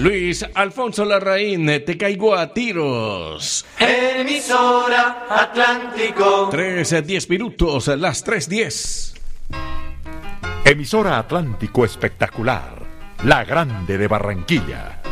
Luis Alfonso Larraín, te caigo a tiros. Emisora Atlántico. 3:10 minutos, las 3:10. Emisora Atlántico Espectacular, la grande de Barranquilla.